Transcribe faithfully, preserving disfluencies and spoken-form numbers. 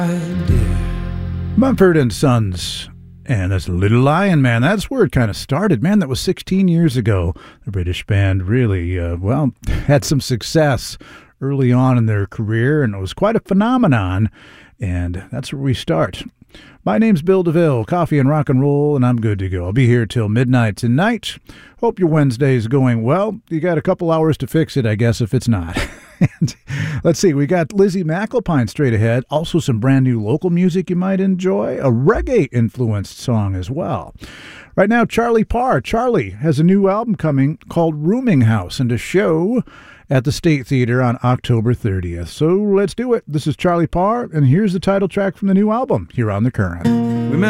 Mumford and Sons. And that's Little Lion Man. That's where it kind of started. Man, that was sixteen years ago. The British band really, uh, well, had some success early on in their career, and it was quite a phenomenon. And that's where we start. My name's Bill DeVille, coffee and rock and roll, and I'm good to go. I'll be here till midnight tonight. Hope your Wednesday's going well. You got a couple hours to fix it, I guess, if it's not. And let's see, we got Lizzie McAlpine straight ahead. Also some brand new local music you might enjoy. A reggae-influenced song as well. Right now, Charlie Parr. Charlie has a new album coming called Rooming House and a show at the State Theater on October thirtieth. So let's do it. This is Charlie Parr, and here's the title track from the new album here on The Current. We met